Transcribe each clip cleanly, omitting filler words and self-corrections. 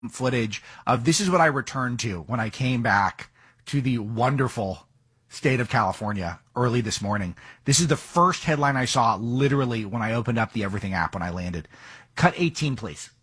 footage of this is what I returned to when I came back to the wonderful state of California early this morning. This is the first headline I saw literally when I opened up the Everything app when I landed. Cut 18, please.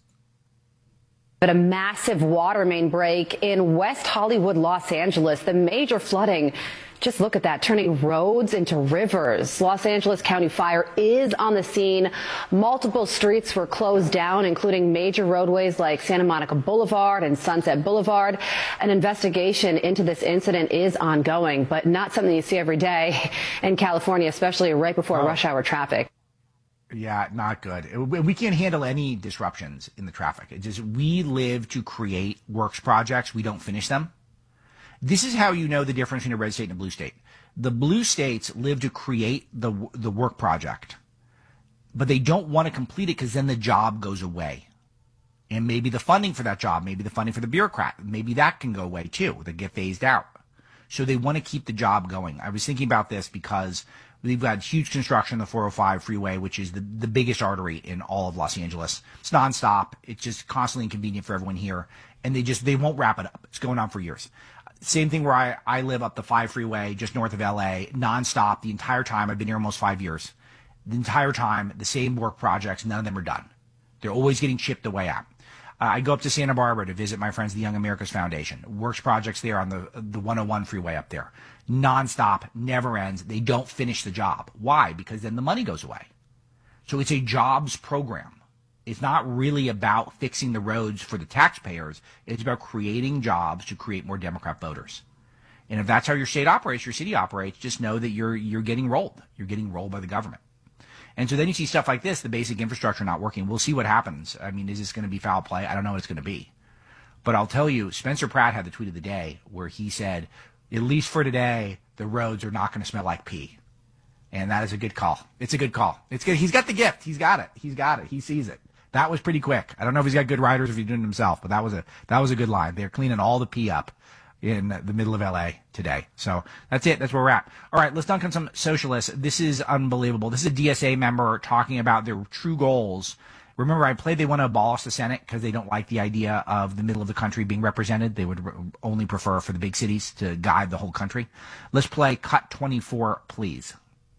But a massive water main break in West Hollywood, Los Angeles. The major flooding, just look at that, turning roads into rivers. Los Angeles County Fire is on the scene. Multiple streets were closed down, including major roadways like Santa Monica Boulevard and Sunset Boulevard. An investigation into this incident is ongoing, but not something you see every day in California, especially right before rush hour traffic. Yeah, not good. We can't handle any disruptions in the traffic. It's just we live to create works projects. We don't finish them. This is how you know the difference between a red state and a blue state. The blue states live to create the work project, but they don't want to complete it because then the job goes away. And maybe the funding for that job, maybe the funding for the bureaucrat, maybe that can go away too. They get phased out. So they want to keep the job going. I was thinking about this because we've got huge construction on the 405 freeway, which is the biggest artery in all of Los Angeles. It's nonstop. It's just constantly inconvenient for everyone here. And they won't wrap it up. It's going on for years. Same thing where I live up the 5 freeway just north of LA, nonstop the entire time. I've been here almost 5 years. The entire time, the same work projects, none of them are done. They're always getting chipped away at. I go up to Santa Barbara to visit my friends, the Young America's Foundation. Works projects there on the 101 freeway up there. Nonstop, never ends. They don't finish the job. Why? Because then the money goes away. So it's a jobs program. It's not really about fixing the roads for the taxpayers. It's about creating jobs to create more Democrat voters. And if that's how your state operates, your city operates, just know that you're getting rolled. You're getting rolled by the government. And so then you see stuff like this, the basic infrastructure not working. We'll see what happens. I mean, is this going to be foul play? I don't know what it's going to be. But I'll tell you, Spencer Pratt had the tweet of the day where he said, at least for today, the roads are not going to smell like pee. And that is a good call. It's a good call. It's good. He's got the gift. He's got it. He's got it. He sees it. That was pretty quick. I don't know if he's got good riders or if he's doing it himself, but that was a good line. They're cleaning all the pee up in the middle of LA today. So that's it. That's where we're at. All right, let's dunk on some socialists. This is unbelievable. This is a DSA member talking about their true goals. Remember, I played they want to abolish the Senate because they don't like the idea of the middle of the country being represented. They would only prefer for the big cities to guide the whole country. Let's play cut 24, please.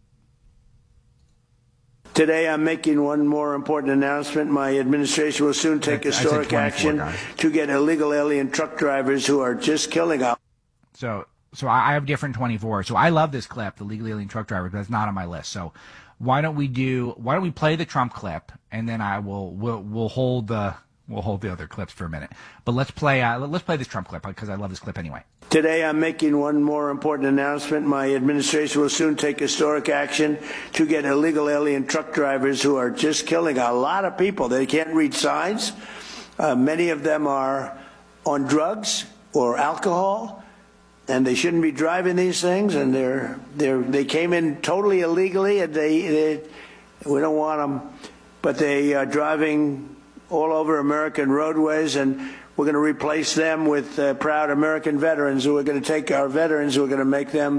Today, I'm making one more important announcement. My administration will soon take historic action to get illegal alien truck drivers who are just killing us. So I have different 24. So I love this clip, the legal alien truck drivers, but it's not on my list. So why don't we play the Trump clip, and then we'll hold the other clips for a minute. But let's play this Trump clip because I love this clip anyway. Today, I'm making one more important announcement. My administration will soon take historic action to get illegal alien truck drivers who are just killing a lot of people. They can't read signs. Many of them are on drugs or alcohol, and they shouldn't be driving these things. And they came in totally illegally, and we don't want them, but they are driving all over American roadways, and we're going to replace them with proud American veterans who are going to take our veterans, we're going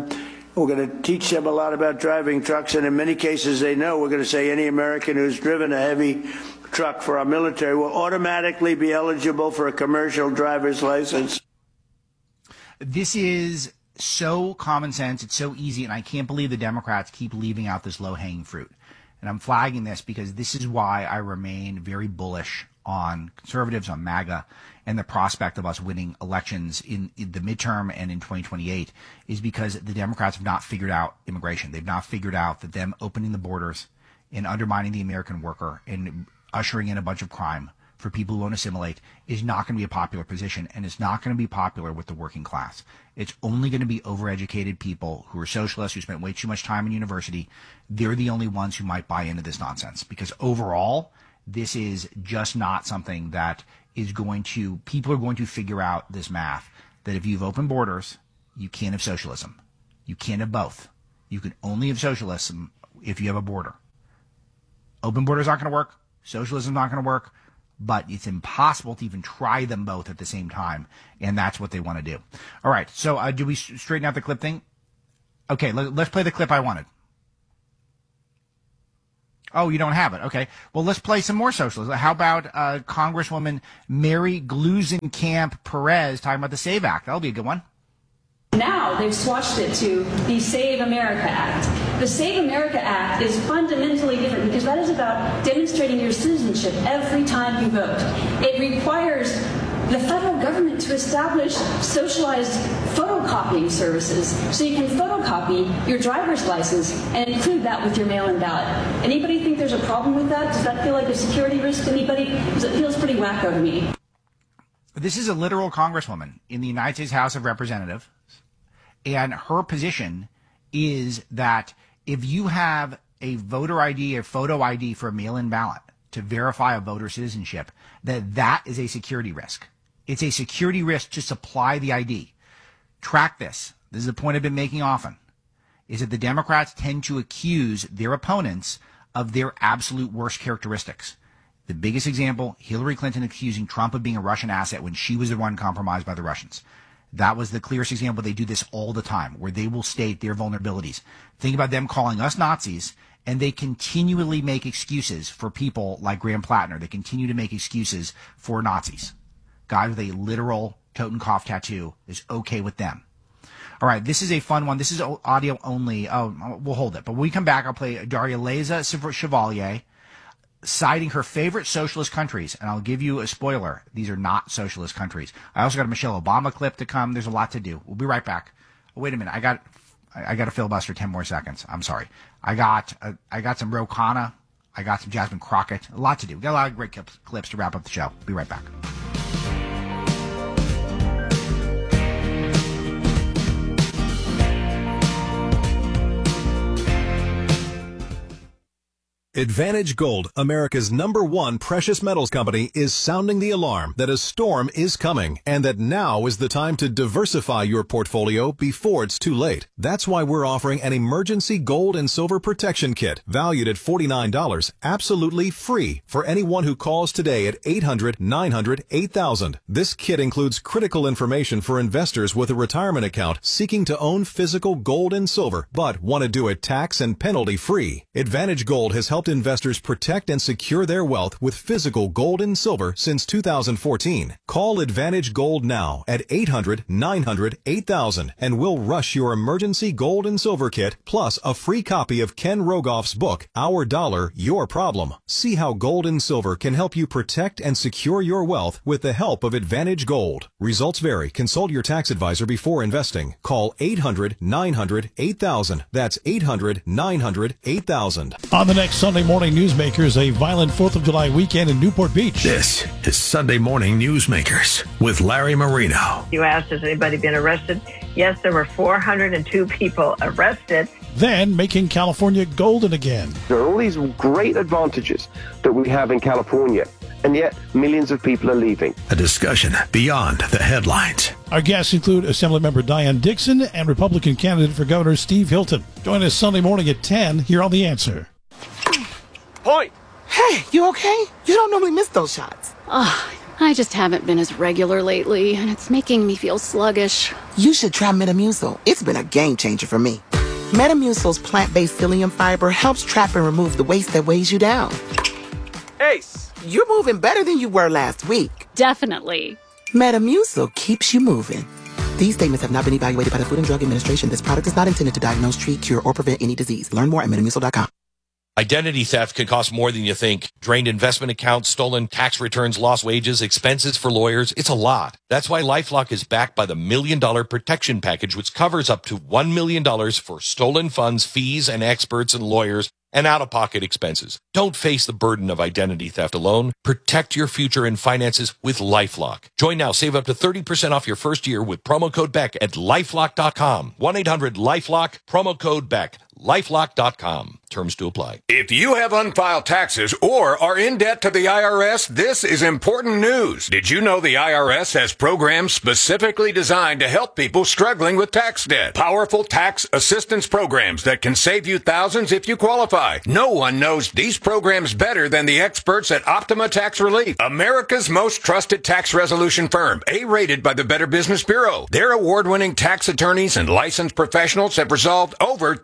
to teach them a lot about driving trucks, and in many cases they know. We're going to say any American who's driven a heavy truck for our military will automatically be eligible for a commercial driver's license. This is so common sense. It's so easy, and I can't believe the Democrats keep leaving out this low-hanging fruit. And I'm flagging this because this is why I remain very bullish on conservatives, on MAGA, and the prospect of us winning elections in the midterm and in 2028 is because the Democrats have not figured out immigration. They've not figured out that them opening the borders and undermining the American worker and ushering in a bunch of crime for people who won't assimilate is not going to be a popular position, and it's not going to be popular with the working class. It's only going to be overeducated people who are socialists, who spent way too much time in university. They're the only ones who might buy into this nonsense, because overall, this is just not something that is going to, people are going to figure out this math, that if you've opened borders, you can't have socialism. You can't have both. You can only have socialism if you have a border. Open borders aren't going to work. Socialism is not going to work. But it's impossible to even try them both at the same time, and that's what they want to do. All right, so do we straighten out the clip thing? Okay, let's play the clip I wanted. Oh, you don't have it. Okay. Well, let's play some more socialists. How about Congresswoman Mary Gluesenkamp Perez talking about the SAVE Act? That'll be a good one. Now they've swatched it to the Save America Act. The Save America Act is fundamentally different because that is about demonstrating your citizenship every time you vote. It requires the federal government to establish socialized photocopying services so you can photocopy your driver's license and include that with your mail-in ballot. Anybody think there's a problem with that? Does that feel like a security risk to anybody? Because it feels pretty wacko to me. This is a literal congresswoman in the United States House of Representatives, and her position is that if you have a voter ID, a photo ID for a mail-in ballot to verify a voter citizenship, that is a security risk. It's a security risk to supply the ID. Track this. This is a point I've been making often, is that the Democrats tend to accuse their opponents of their absolute worst characteristics. The biggest example, Hillary Clinton accusing Trump of being a Russian asset when she was the one compromised by the Russians. That was the clearest example. They do this all the time, where they will state their vulnerabilities. Think about them calling us Nazis, and they continually make excuses for people like Graham Plattner. They continue to make excuses for Nazis. Guys with a literal Totenkopf tattoo is okay with them. All right, this is a fun one. This is audio only. Oh, we'll hold it. But when we come back, I'll play Daria Leza Chevalier citing her favorite socialist countries. And I'll give you a spoiler. These are not socialist countries. I also got a Michelle Obama clip to come. There's a lot to do. We'll be right back. Oh, wait a minute. I got to filibuster 10 more seconds. I'm sorry. I got some Ro Khanna. I got some Jasmine Crockett. A lot to do. We got a lot of great clips to wrap up the show. Be right back. Advantage Gold, America's #1 precious metals company, is sounding the alarm that a storm is coming and that now is the time to diversify your portfolio before it's too late. That's why we're offering an emergency gold and silver protection kit valued at $49, absolutely free for anyone who calls today at 800-900-8000. This kit includes critical information for investors with a retirement account seeking to own physical gold and silver but want to do it tax and penalty free. Advantage Gold has helped investors protect and secure their wealth with physical gold and silver since 2014. Call Advantage Gold now at 800-900-8000 and we'll rush your emergency gold and silver kit plus a free copy of Ken Rogoff's book, Our Dollar, Your Problem. See how gold and silver can help you protect and secure your wealth with the help of Advantage Gold. Results vary. Consult your tax advisor before investing. Call 800-900-8000. That's 800-900-8000. On the next Sunday Morning Newsmakers, a violent 4th of July weekend in Newport Beach. This is Sunday Morning Newsmakers with Larry Marino. You asked, has anybody been arrested? Yes, there were 402 people arrested. Then making California golden again. There are all these great advantages that we have in California, and yet millions of people are leaving. A discussion beyond the headlines. Our guests include Assemblymember Diane Dixon and Republican candidate for Governor Steve Hilton. Join us Sunday morning at 10 here on The Answer. Point! Hey, you okay? You don't normally miss those shots. I just haven't been as regular lately, and it's making me feel sluggish. You should try Metamucil. It's been a game changer for me. Metamucil's plant-based psyllium fiber helps trap and remove the waste that weighs you down. Ace! You're moving better than you were last week. Definitely. Metamucil keeps you moving. These statements have not been evaluated by the Food and Drug Administration. This product is not intended to diagnose, treat, cure, or prevent any disease. Learn more at Metamucil.com. Identity theft can cost more than you think. Drained investment accounts, stolen tax returns, lost wages, expenses for lawyers. It's a lot. That's why LifeLock is backed by the $1 Million Protection Package, which covers up to $1 million for stolen funds, fees, and experts and lawyers, and out-of-pocket expenses. Don't face the burden of identity theft alone. Protect your future and finances with LifeLock. Join now. Save up to 30% off your first year with promo code BECK at LifeLock.com. 1-800-LifeLock, promo code BECK. LifeLock.com. Terms to apply. If you have unfiled taxes or are in debt to the IRS, this is important news. Did you know the IRS has programs specifically designed to help people struggling with tax debt? Powerful tax assistance programs that can save you thousands if you qualify. No one knows these programs better than the experts at Optima Tax Relief, America's most trusted tax resolution firm, A-rated by the Better Business Bureau. Their award-winning tax attorneys and licensed professionals have resolved over $3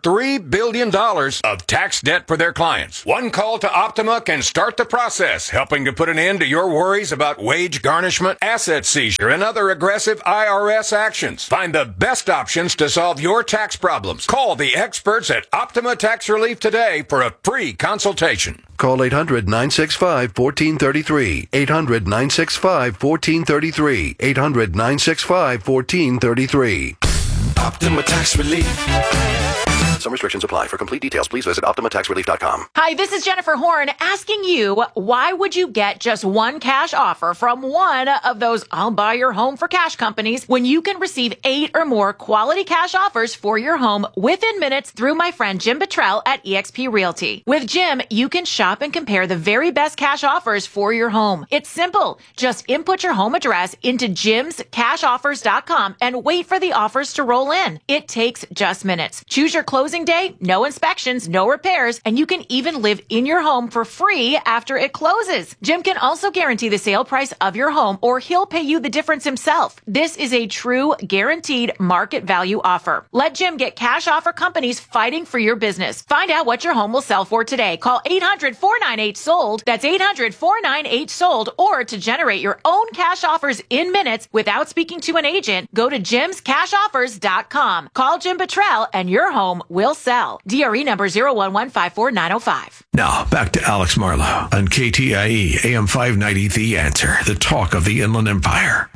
$1 billion of tax debt for their clients. One call to Optima can start the process, helping to put an end to your worries about wage garnishment, asset seizure, and other aggressive IRS actions. Find the best options to solve your tax problems. Call the experts at Optima Tax Relief today for a free consultation. Call 800-965-1433. 800-965-1433. 800-965-1433. Optima Tax Relief. Some restrictions apply. For complete details, please visit OptimaTaxRelief.com. Hi, this is Jennifer Horn asking you, why would you get just one cash offer from one of those I'll buy your home for cash companies when you can receive 8 or more quality cash offers for your home within minutes through my friend Jim Bottrell at eXp Realty? With Jim, you can shop and compare the very best cash offers for your home. It's simple. Just input your home address into jimscashoffers.com and wait for the offers to roll in. It takes just minutes. Choose your closing day, no inspections, no repairs, and you can even live in your home for free after it closes. Jim can also guarantee the sale price of your home, or he'll pay you the difference himself. This is a true guaranteed market value offer. Let Jim get cash offer companies fighting for your business. Find out what your home will sell for today. Call 800-498-SOLD. That's 800-498-SOLD. Or to generate your own cash offers in minutes without speaking to an agent, go to jimscashoffers.com. Call Jim Bottrell and your home will sell. DRE number 01154-905. Now, back to Alex Marlowe on KTIE AM 590, The Answer, the talk of the Inland Empire.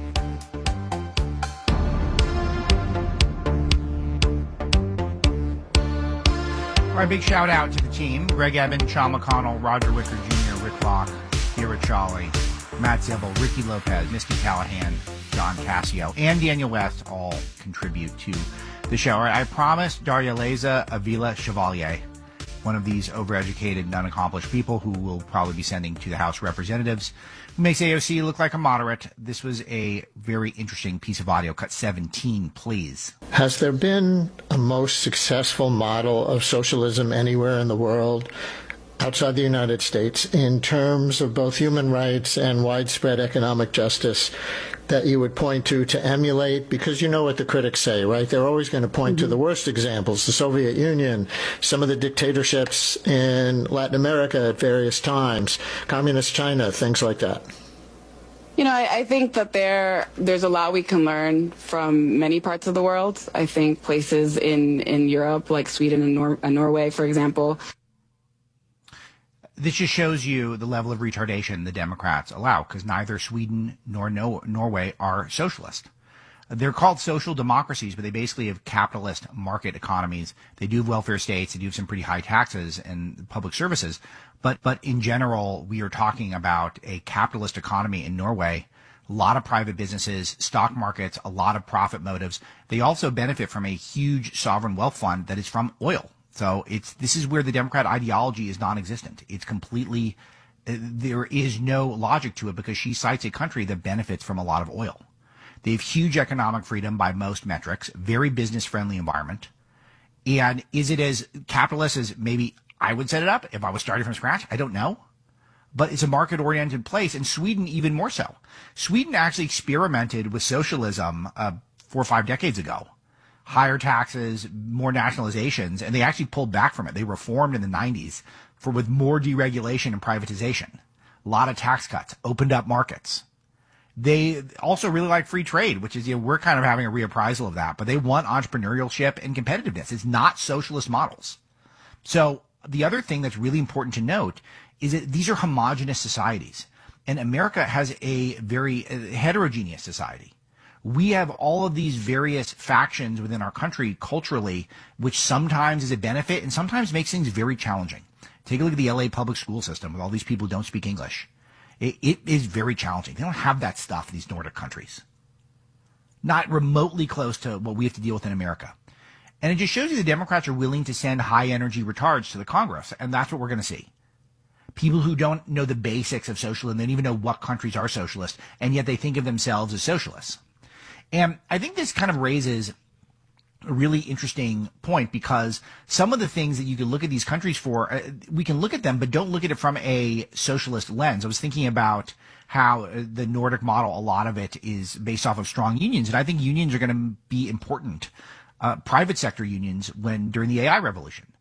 All right, big shout out to the team. Greg Evan, Sean McConnell, Roger Wicker Jr., Rick Locke, Kira Chawley, Matt Zibel, Ricky Lopez, Misty Callahan, John Cassio, and Daniel West all contribute to the show. All right, I promised Daria Leza Avila Chevalier, one of these overeducated and unaccomplished people who will probably be sending to the House of Representatives, who makes AOC look like a moderate. This was a very interesting piece of audio. Cut 17, please. Has there been a most successful model of socialism anywhere in the world outside the United States in terms of both human rights and widespread economic justice that you would point to emulate? Because you know what the critics say, right? They're always going to point to the worst examples, the Soviet Union, some of the dictatorships in Latin America at various times, communist China, things like that. You know, I think that there's a lot we can learn from many parts of the world. I think places in Europe, like Sweden and Norway, for example. This just shows you the level of retardation the Democrats allow, because neither Sweden nor Norway are socialist. They're called social democracies, but they basically have capitalist market economies. They do have welfare states. They do have some pretty high taxes and public services. But in general, we are talking about a capitalist economy in Norway. A lot of private businesses, stock markets, a lot of profit motives. They also benefit from a huge sovereign wealth fund that is from oil. So this is where the Democrat ideology is non-existent. It's completely, there is no logic to it, because she cites a country that benefits from a lot of oil. They have huge economic freedom by most metrics, very business-friendly environment. And is it as capitalist as maybe I would set it up if I was starting from scratch? I don't know. But it's a market-oriented place, and Sweden even more so. Sweden actually experimented with socialism 4 or 5 decades ago. Higher taxes, more nationalizations, and they actually pulled back from it. They reformed in the 90s with more deregulation and privatization. A lot of tax cuts, opened up markets. They also really like free trade, which is, we're kind of having a reappraisal of that, but they want entrepreneurship and competitiveness. It's not socialist models. So the other thing that's really important to note is that these are homogenous societies, and America has a very heterogeneous society. We have all of these various factions within our country culturally, which sometimes is a benefit and sometimes makes things very challenging. Take a look at the LA public school system with all these people who don't speak English. It is very challenging. They don't have that stuff in these Nordic countries. Not remotely close to what we have to deal with in America. And it just shows you the Democrats are willing to send high-energy retards to the Congress, and that's what we're going to see. People who don't know the basics of socialism, they don't even know what countries are socialist, and yet they think of themselves as socialists. And I think this kind of raises a really interesting point, because some of the things that you can look at these countries for, we can look at them, but don't look at it from a socialist lens. I was thinking about how the Nordic model, a lot of it is based off of strong unions, and I think unions are going to be important. Private sector unions during the AI revolution.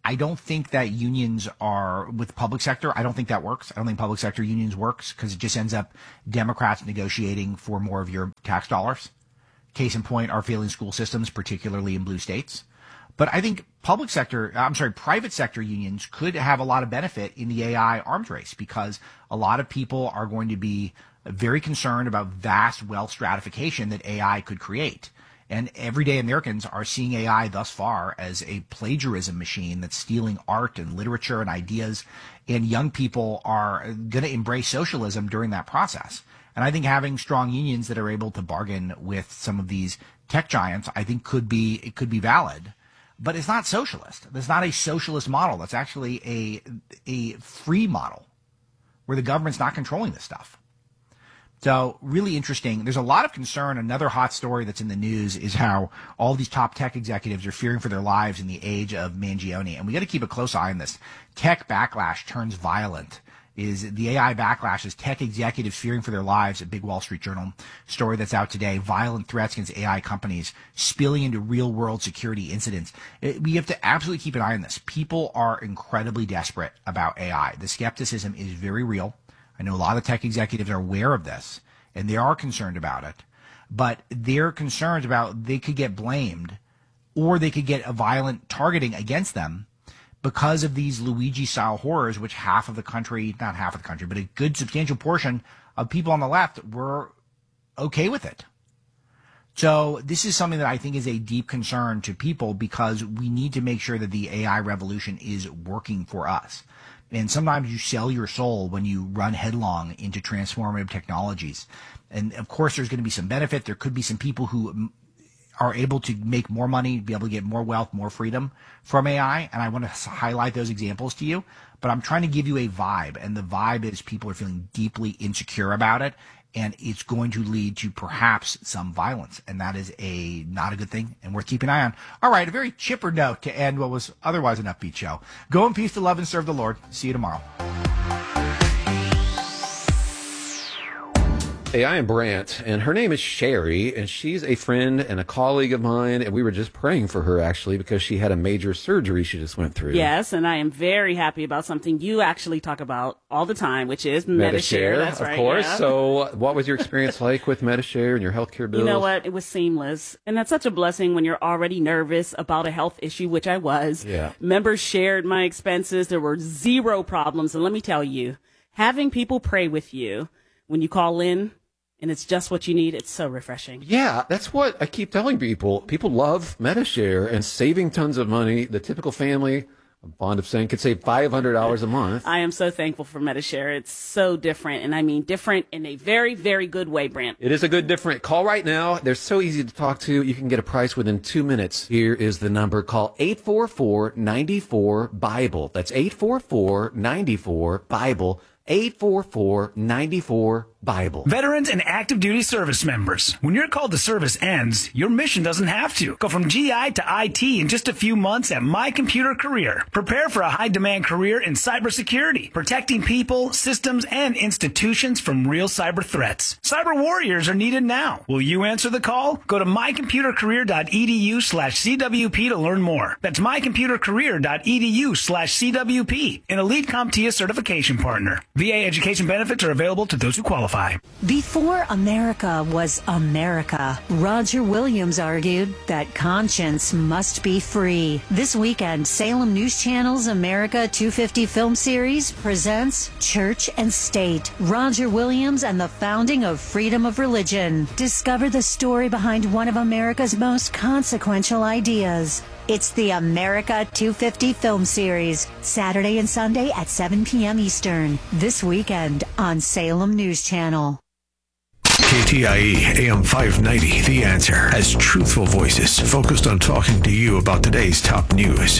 I don't think that unions are with public sector. I don't think that works. I don't think public sector unions works because it just ends up Democrats negotiating for more of your tax dollars. Case in point, our failing school systems, particularly in blue states. But I think private sector unions could have a lot of benefit in the AI arms race because a lot of people are going to be very concerned about vast wealth stratification that AI could create. And everyday Americans are seeing AI thus far as a plagiarism machine that's stealing art and literature and ideas. And young people are going to embrace socialism during that process. And I think having strong unions that are able to bargain with some of these tech giants, I think could be valid. But it's not socialist. It's not a socialist model. That's actually a free model where the government's not controlling this stuff. So really interesting. There's a lot of concern. Another hot story that's in the news is how all these top tech executives are fearing for their lives in the age of Mangione. And we got to keep a close eye on this. Tech backlash turns violent. Is the AI backlash is tech executives fearing for their lives, a big Wall Street Journal story that's out today. Violent threats against AI companies spilling into real world security incidents. We have to absolutely keep an eye on this. People are incredibly desperate about AI. The skepticism is very real. I know a lot of tech executives are aware of this and they are concerned about it, but they're concerned about they could get blamed or they could get a violent targeting against them because of these Luigi-style horrors, which half of the country, not half of the country, but a good substantial portion of people on the left were okay with it. So this is something that I think is a deep concern to people because we need to make sure that the AI revolution is working for us. And sometimes you sell your soul when you run headlong into transformative technologies. And of course, there's going to be some benefit. There could be some people who are able to make more money, be able to get more wealth, more freedom from AI. And I want to highlight those examples to you. But I'm trying to give you a vibe. And the vibe is people are feeling deeply insecure about it. And it's going to lead to perhaps some violence. And that is not a good thing and worth keeping an eye on. All right, a very chipper note to end what was otherwise an upbeat show. Go in peace to love and serve the Lord. See you tomorrow. Hey, I am Brant, and her name is Sherry, and she's a friend and a colleague of mine, and we were just praying for her, actually, because she had a major surgery she just went through. Yes, and I am very happy about something you actually talk about all the time, which is Medi-Share. That's right, of course. Yeah. So what was your experience like with Medi-Share and your healthcare bills? You know what? It was seamless, and that's such a blessing when you're already nervous about a health issue, which I was. Yeah. Members shared my expenses. There were zero problems, and let me tell you, having people pray with you when you call in, and it's just what you need. It's so refreshing. Yeah, that's what I keep telling people. People love Medi-Share and saving tons of money. The typical family, I'm fond of saying, could save $500 a month. I am so thankful for Medi-Share. It's so different, and I mean different in a very, very good way, Brant. It is a good different. Call right now. They're so easy to talk to. You can get a price within 2 minutes. Here is the number. Call 844-94-BIBLE. That's 844-94-BIBLE. 844-94-BIBLE. Veterans and active duty service members, when your call to service ends, your mission doesn't have to. Go from GI to IT in just a few months at My Computer Career. Prepare for a high-demand career in cybersecurity, protecting people, systems, and institutions from real cyber threats. Cyber warriors are needed now. Will you answer the call? Go to mycomputercareer.edu/CWP to learn more. That's mycomputercareer.edu/CWP, an elite CompTIA certification partner. VA education benefits are available to those who qualify. Before America was America, Roger Williams argued that conscience must be free. This weekend, Salem News Channel's America 250 film series presents Church and State, Roger Williams and the founding of freedom of religion. Discover the story behind one of America's most consequential ideas. It's the America 250 film series, Saturday and Sunday at 7 p.m. Eastern. This weekend on Salem News Channel. KTIE AM 590, The Answer, has truthful voices focused on talking to you about today's top news.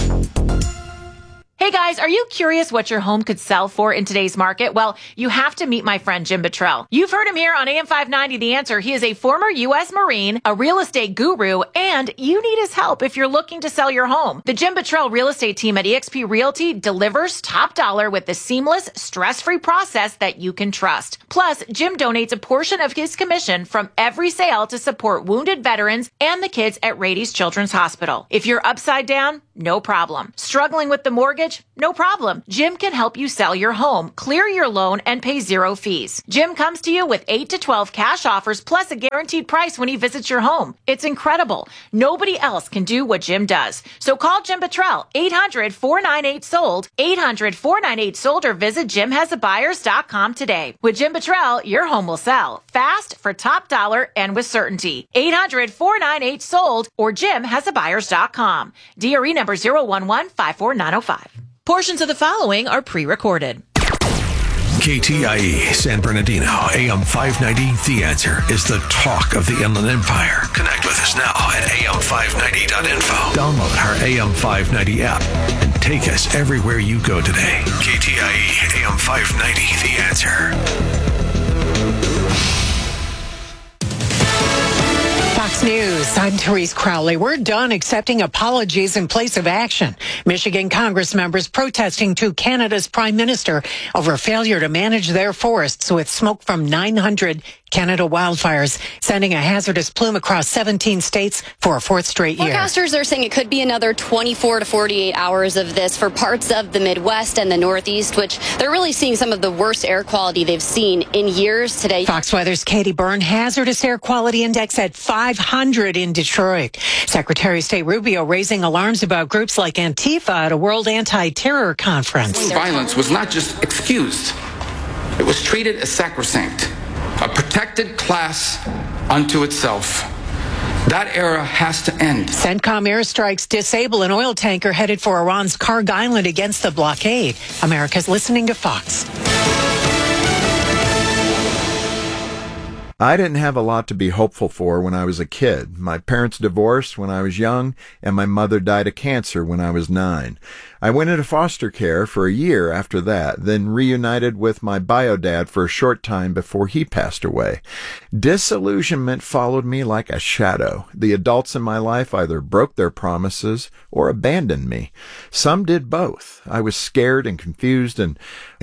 Hey guys, are you curious what your home could sell for in today's market? Well, you have to meet my friend Jim Buttrell. You've heard him here on AM 590 The Answer. He is a former U.S. Marine, a real estate guru, and you need his help if you're looking to sell your home. The Jim Buttrell real estate team at eXp Realty delivers top dollar with the seamless, stress-free process that you can trust. Plus, Jim donates a portion of his commission from every sale to support wounded veterans and the kids at Rady's Children's Hospital. If you're upside down, No problem. Struggling with the mortgage? No problem. Jim can help you sell your home, clear your loan, and pay zero fees. Jim comes to you with 8 to 12 cash offers plus a guaranteed price when he visits your home. It's incredible. Nobody else can do what Jim does. So call Jim Buttrell, 800-498-SOLD, 800-498-SOLD, or visit JimHasABuyers.com today. With Jim Buttrell, your home will sell fast, for top dollar, and with certainty. 800-498-SOLD or JimHasABuyers.com. DRE number 011-54905. Portions of the following are pre-recorded. KTIE San Bernardino, AM 590, The Answer, is the talk of the Inland Empire. Connect with us now at am590.info. Download our AM 590 app and take us everywhere you go today. KTIE AM 590, The Answer. Fox News, I'm Therese Crowley. We're done accepting apologies in place of action. Michigan Congress members protesting to Canada's Prime Minister over failure to manage their forests with smoke from 900 Canada wildfires, sending a hazardous plume across 17 states for a fourth straight year. Forecasters are saying it could be another 24 to 48 hours of this for parts of the Midwest and the Northeast, which they're really seeing some of the worst air quality they've seen in years today. Fox Weather's Katie Byrne, hazardous air quality index at 500 in Detroit. Secretary of State Rubio raising alarms about groups like Antifa at a World Anti-Terror Conference. Violence was not just excused. It was treated as sacrosanct, a protected class unto itself. That era has to end. CENTCOM airstrikes disable an oil tanker headed for Iran's Karg Island against the blockade. America's listening to Fox. I didn't have a lot to be hopeful for when I was a kid. My parents divorced when I was young, and my mother died of cancer when I was 9. I went into foster care for a year after that, then reunited with my bio dad for a short time before he passed away. Disillusionment followed me like a shadow. The adults in my life either broke their promises or abandoned me. Some did both. I was scared and confused and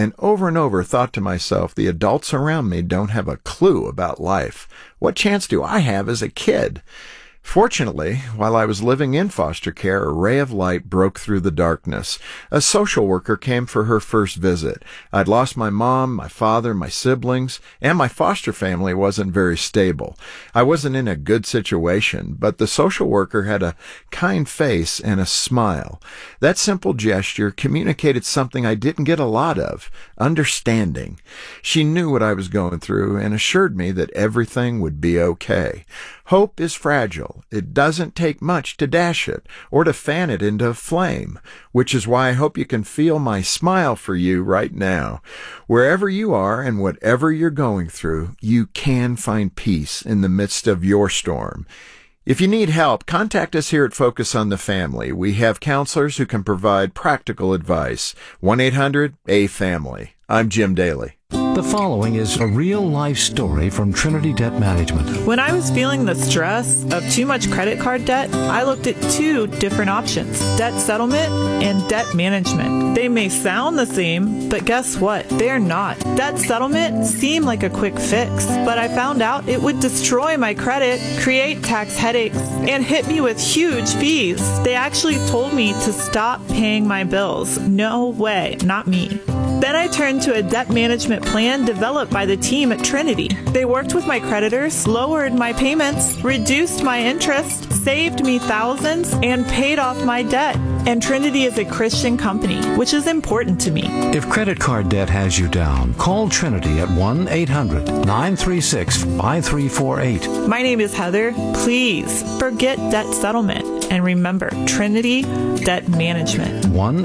over thought to myself, the adults around me don't have a clue about life. What chance do I have as a kid? Fortunately, while I was living in foster care, a ray of light broke through the darkness. A social worker came for her first visit. I'd lost my mom, my father, my siblings, and my foster family wasn't very stable. I wasn't in a good situation, but the social worker had a kind face and a smile. That simple gesture communicated something I didn't get a lot of, understanding. She knew what I was going through and assured me that everything would be okay. Hope is fragile. It doesn't take much to dash it or to fan it into a flame, which is why I hope you can feel my smile for you right now. Wherever you are and whatever you're going through, you can find peace in the midst of your storm. If you need help, contact us here at Focus on the Family. We have counselors who can provide practical advice. 1-800-A-FAMILY. I'm Jim Daly. The following is a real-life story from Trinity Debt Management. When I was feeling the stress of too much credit card debt, I looked at 2 different options, debt settlement and debt management. They may sound the same, but guess what? They're not. Debt settlement seemed like a quick fix, but I found out it would destroy my credit, create tax headaches, and hit me with huge fees. They actually told me to stop paying my bills. No way, not me. Then I turned to a debt management plan developed by the team at Trinity. They worked with my creditors, lowered my payments, reduced my interest, saved me thousands, and paid off my debt. And Trinity is a Christian company, which is important to me. If credit card debt has you down, call Trinity at 1-800-936-5348. My name is Heather. Please forget debt settlement and remember Trinity Debt Management.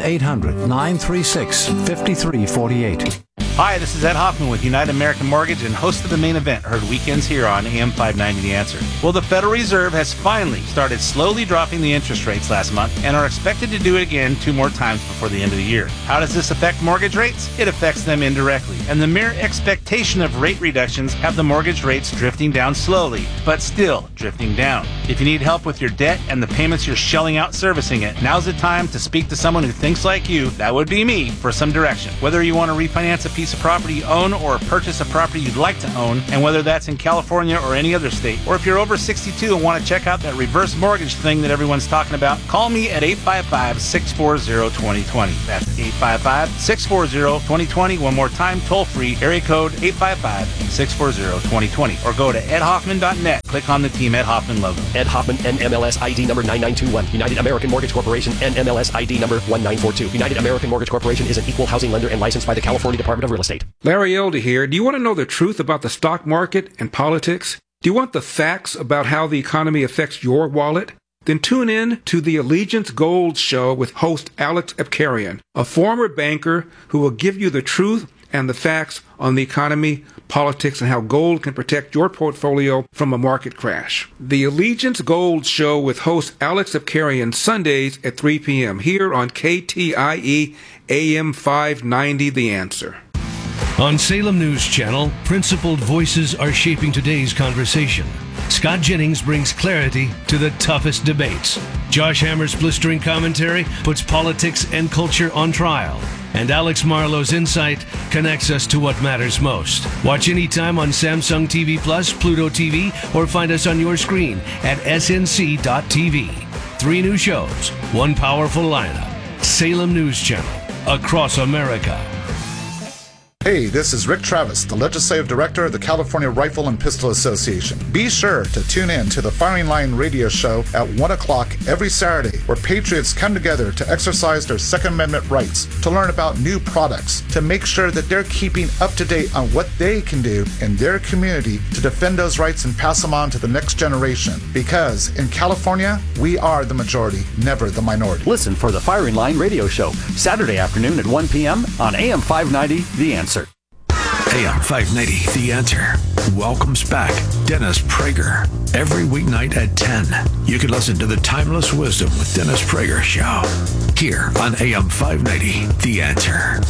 1-800-936-5348. Hi, this is Ed Hoffman with United American Mortgage and host of The Main Event, heard weekends here on AM 590 The Answer. Well, the Federal Reserve has finally started slowly dropping the interest rates last month and are expected to do it again 2 more times before the end of the year. How does this affect mortgage rates? It affects them indirectly, and the mere expectation of rate reductions have the mortgage rates drifting down slowly, but still drifting down. If you need help with your debt and the payments you're shelling out servicing it, now's the time to speak to someone who thinks like you, that would be me, for some direction. Whether you want to refinance a piece piece of property you own or purchase a property you'd like to own, and whether that's in California or any other state. Or if you're over 62 and want to check out that reverse mortgage thing that everyone's talking about, call me at 855-640-2020. That's 855-640-2020. One more time, toll free, area code 855-640-2020. Or go to edhoffman.net. Click on the Team Ed Hoffman logo. Ed Hoffman, NMLS ID number 9921. United American Mortgage Corporation, NMLS ID number 1942. United American Mortgage Corporation is an equal housing lender and licensed by the California Department of Real Estate. Larry Elder here. Do you want to know the truth about the stock market and politics? Do you want the facts about how the economy affects your wallet? Then tune in to the Allegiance Gold Show with host Alex Epkarian, a former banker who will give you the truth and the facts on the economy, politics, and how gold can protect your portfolio from a market crash. The Allegiance Gold Show with host Alex Epkarian, Sundays at 3 p.m. here on KTIE AM 590 The Answer. On Salem News Channel, principled voices are shaping today's conversation. Scott Jennings brings clarity to the toughest debates. Josh Hammer's blistering commentary puts politics and culture on trial. And Alex Marlowe's insight connects us to what matters most. Watch anytime on Samsung TV Plus, Pluto TV, or find us on your screen at snc.tv. 3 new shows, 1 powerful lineup. Salem News Channel, across America. Hey, this is Rick Travis, the Legislative Director of the California Rifle and Pistol Association. Be sure to tune in to the Firing Line radio show at 1 o'clock every Saturday, where patriots come together to exercise their Second Amendment rights, to learn about new products, to make sure that they're keeping up to date on what they can do in their community to defend those rights and pass them on to the next generation. Because in California, we are the majority, never the minority. Listen for the Firing Line radio show, Saturday afternoon at 1 p.m. on AM 590, The Answer. AM 590, The Answer, welcomes back Dennis Prager every weeknight at 10. You can listen to the Timeless Wisdom with Dennis Prager show here on AM 590, The Answer.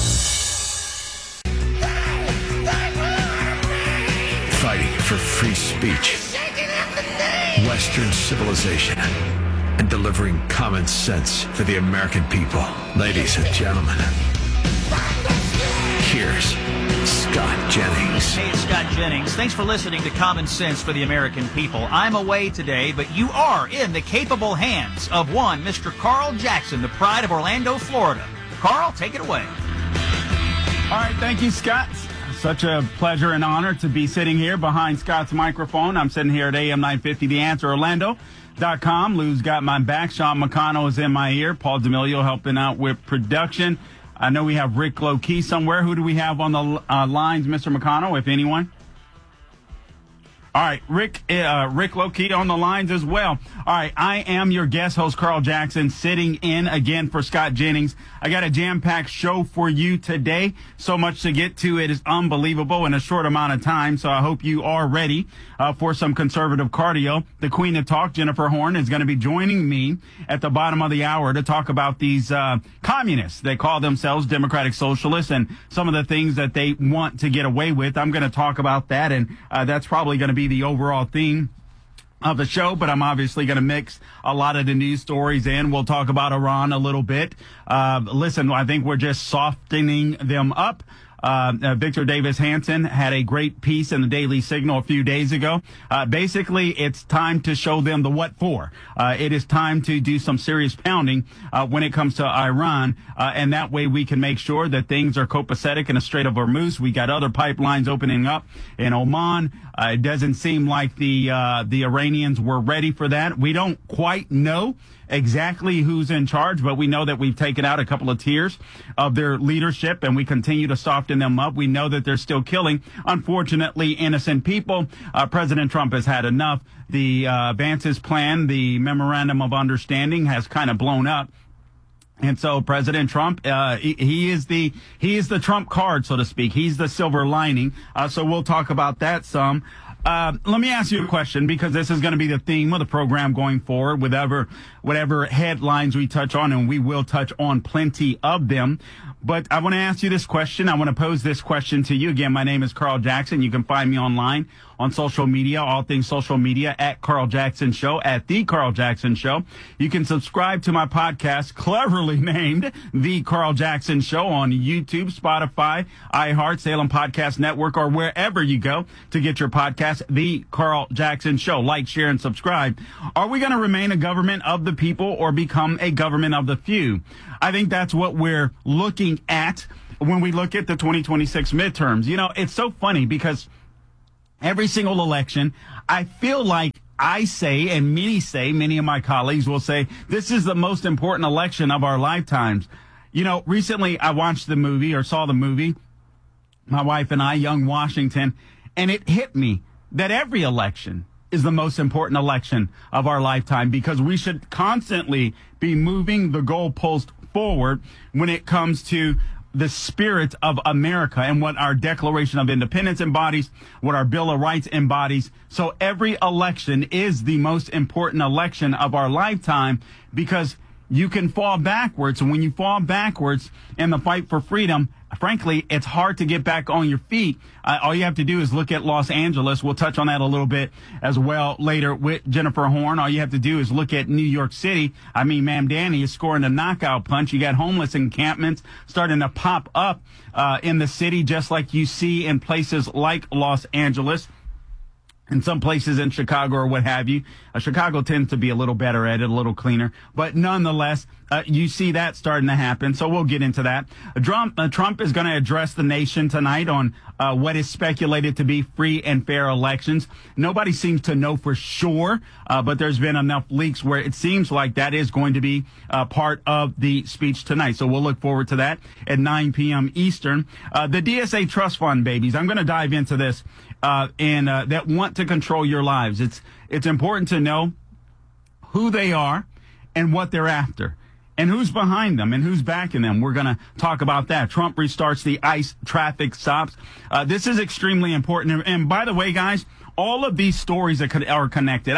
Fighting for free speech, Western civilization, and delivering common sense for the American people. Ladies and gentlemen, here's Scott Jennings. Hey, it's Scott Jennings. Thanks for listening to Common Sense for the American People. I'm away today, but you are in the capable hands of one Mr. Carl Jackson, the pride of Orlando, Florida. Carl, take it away. All right, thank you, Scott. Such a pleasure and honor to be sitting here behind Scott's microphone. I'm sitting here at AM 950, The Answer, Orlando.com. Lou's got my back. Sean McConnell is in my ear. Paul D'Amelio helping out with production. I know we have Rick Lokey somewhere. Who do we have on the lines, Mr. McConnell, if anyone? All right, Rick Lokey on the lines as well. All right, I am your guest host, Carl Jackson, sitting in again for Scott Jennings. I got a jam-packed show for you today. So much to get to. It is unbelievable in a short amount of time, so I hope you are ready for some conservative cardio. The Queen of Talk, Jennifer Horn, is going to be joining me at the bottom of the hour to talk about these communists. They call themselves Democratic Socialists and some of the things that they want to get away with. I'm going to talk about that, and that's probably going to be the overall theme of the show, but I'm obviously going to mix a lot of the news stories in. We'll talk about Iran a little bit. Listen, I think we're just softening them up. Victor Davis Hanson had a great piece in the Daily Signal a few days ago. Basically, it's time to show them the what for. It is time to do some serious pounding when it comes to Iran, and that way we can make sure that things are copacetic in the Strait of Hormuz. We got other pipelines opening up in Oman. It doesn't seem like the Iranians were ready for that. We don't quite know exactly who's in charge, but we know that we've taken out a couple of tiers of their leadership, and we continue to soften them up. We know that they're still killing, unfortunately, innocent people. President Trump has had enough. The Vance's plan, the memorandum of understanding, has kind of blown up. And so President Trump, he is the Trump card, so to speak. He's the silver lining. So we'll talk about that some. Let me ask you a question, because this is going to be the theme of the program going forward, whatever headlines we touch on, and we will touch on plenty of them. But I want to ask you this question. I want to pose this question to you. Again, my name is Carl Jackson. You can find me online on social media, all things social media, at Carl Jackson Show, at The Carl Jackson Show. You can subscribe to my podcast, cleverly named The Carl Jackson Show, on YouTube, Spotify, iHeart, Salem Podcast Network, or wherever you go to get your podcast, The Carl Jackson Show. Like, share, and subscribe. Are we going to remain a government of the people or become a government of the few? I think that's what we're looking at when we look at the 2026 midterms. You know, it's so funny because every single election, I feel like I say, and many of my colleagues will say, this is the most important election of our lifetimes. You know, recently I watched the movie, or saw the movie, my wife and I, Young Washington, and it hit me that every election is the most important election of our lifetime, because we should constantly be moving the goalpost forward when it comes to the spirit of America and what our Declaration of Independence embodies, what our Bill of Rights embodies. So every election is the most important election of our lifetime, because you can fall backwards. And when you fall backwards in the fight for freedom, frankly, it's hard to get back on your feet. All you have to do is look at Los Angeles. We'll touch on that a little bit as well later with Jennifer Horn. All you have to do is look at New York City. I mean, Ma'am Danny is scoring a knockout punch. You got homeless encampments starting to pop up in the city, just like you see in places like Los Angeles. In some places in Chicago or what have you. Chicago tends to be a little better at it, a little cleaner. But nonetheless, you see that starting to happen. So we'll get into that. Trump is going to address the nation tonight on what is speculated to be free and fair elections. Nobody seems to know for sure, but there's been enough leaks where it seems like that is going to be part of the speech tonight. So we'll look forward to that at 9 p.m. Eastern. The DSA Trust Fund babies. I'm going to dive into this. That want to control your lives. It's important to know who they are and what they're after and who's behind them and who's backing them. We're going to talk about that. Trump restarts the ICE traffic stops. This is extremely important. And by the way, guys, all of these stories are connected.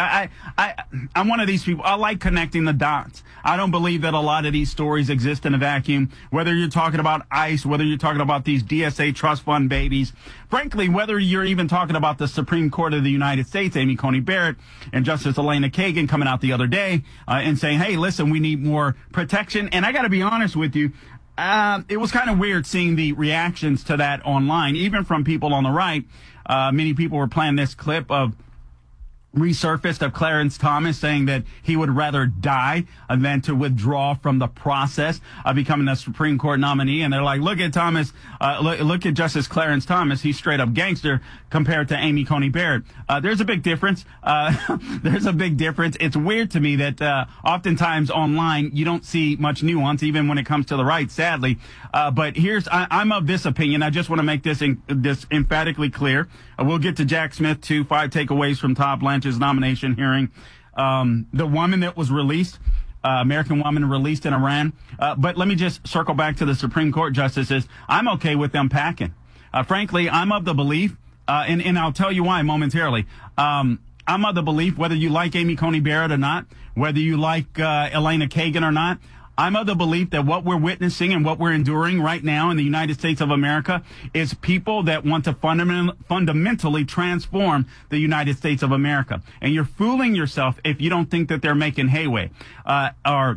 I'm one of these people. I like connecting the dots. I don't believe that a lot of these stories exist in a vacuum. Whether you're talking about ICE, whether you're talking about these DSA trust fund babies, frankly, whether you're even talking about the Supreme Court of the United States, Amy Coney Barrett and Justice Elena Kagan coming out the other day and saying, hey, listen, we need more protection. And I got to be honest with you. It was kind of weird seeing the reactions to that online, even from people on the right. Many people were playing this clip of resurfaced of Clarence Thomas saying that he would rather die than to withdraw from the process of becoming a Supreme Court nominee. And they're like, look at Thomas, look at Justice Clarence Thomas. He's straight up gangster compared to Amy Coney Barrett. There's a big difference. There's a big difference. It's weird to me that oftentimes online you don't see much nuance, even when it comes to the right, sadly. But I'm of this opinion. I just want to make this emphatically clear. We'll get to Jack Smith, too. 5 takeaways from Todd Blanche's nomination hearing. The woman that was released, American woman released in Iran. But let me just circle back to the Supreme Court justices. I'm okay with them packing. Frankly, I'm of the belief, and I'll tell you why momentarily. I'm of the belief, whether you like Amy Coney Barrett or not, whether you like Elena Kagan or not, I'm of the belief that what we're witnessing and what we're enduring right now in the United States of America is people that want to fundamentally transform the United States of America. And you're fooling yourself if you don't think that they're making headway or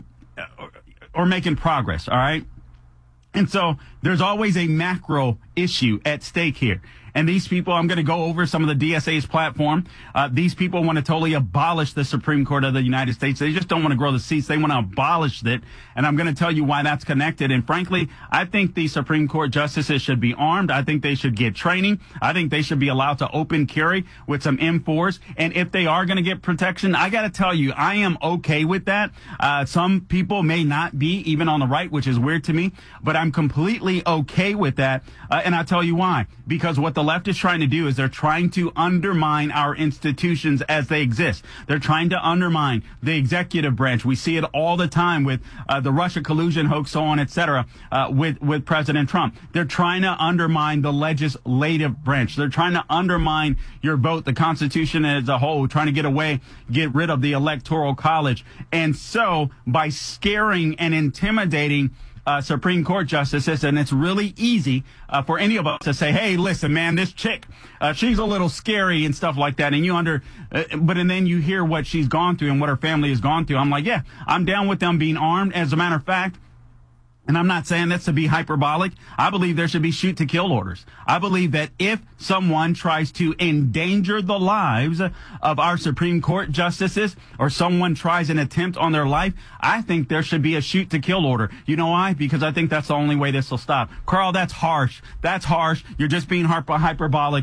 making progress, all right? And so there's always a macro issue at stake here. And these people, I'm going to go over some of the DSA's platform. These people want to totally abolish the Supreme Court of the United States. They just don't want to grow the seats. They want to abolish it. And I'm going to tell you why that's connected. And frankly, I think the Supreme Court justices should be armed. I think they should get training. I think they should be allowed to open carry with some M4s. And if they are going to get protection, I got to tell you, I am okay with that. Some people may not be, even on the right, which is weird to me, but I'm completely okay with that. And I'll tell you why. Because what the left is trying to do is they're trying to undermine our institutions as they exist. They're trying to undermine the executive branch. We see it all the time with the Russia collusion hoax, so on, et cetera, with President Trump. They're trying to undermine the legislative branch. They're trying to undermine your vote, the Constitution as a whole, trying to get rid of the Electoral College. And so by scaring and intimidating Supreme Court justices, and it's really easy for any of us to say, hey, listen, man, this chick, she's a little scary and stuff like that. And then you hear what she's gone through and what her family has gone through. I'm like, yeah, I'm down with them being armed. As a matter of fact, and I'm not saying this to be hyperbolic, I believe there should be shoot-to-kill orders. I believe that if someone tries to endanger the lives of our Supreme Court justices or someone tries an attempt on their life, I think there should be a shoot-to-kill order. You know why? Because I think that's the only way this will stop. Carl, that's harsh. That's harsh. You're just being hyperbolic.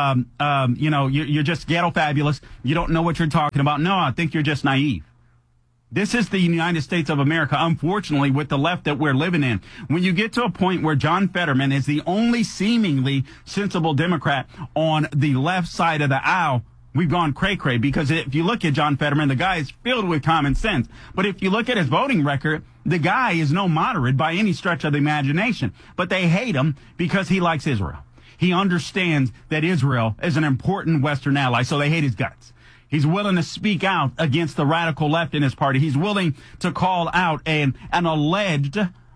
You're just ghetto fabulous. You don't know what you're talking about. No, I think you're just naive. This is the United States of America, unfortunately, with the left that we're living in. When you get to a point where John Fetterman is the only seemingly sensible Democrat on the left side of the aisle, we've gone cray-cray. Because if you look at John Fetterman, the guy is filled with common sense. But if you look at his voting record, the guy is no moderate by any stretch of the imagination. But they hate him because he likes Israel. He understands that Israel is an important Western ally, so they hate his guts. He's willing to speak out against the radical left in his party. He's willing to call out an alleged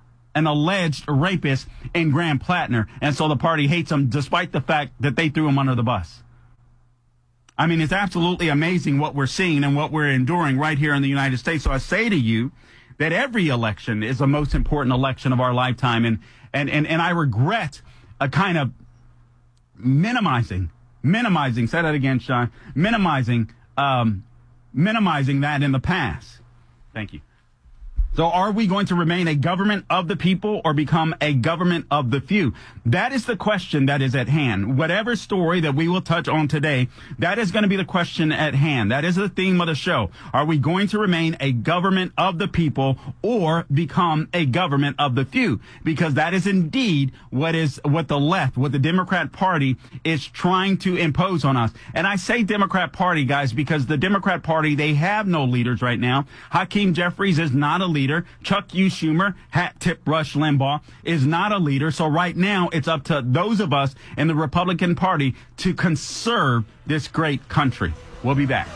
rapist in Graham Plattner. And so the party hates him despite the fact that they threw him under the bus. I mean, it's absolutely amazing what we're seeing and what we're enduring right here in the United States. So I say to you that every election is the most important election of our lifetime. And I regret a kind of minimizing, say that again, Sean, minimizing that in the past. Thank you. So are we going to remain a government of the people or become a government of the few? That is the question that is at hand. Whatever story that we will touch on today, that is going to be the question at hand. That is the theme of the show. Are we going to remain a government of the people or become a government of the few? Because that is indeed what the Democrat Party is trying to impose on us. And I say Democrat Party, guys, because the Democrat Party, they have no leaders right now. Hakeem Jeffries is not a leader. Chuck U. Schumer, hat tip Rush Limbaugh, is not a leader. So right now it's up to those of us in the Republican Party to conserve this great country. We'll be back.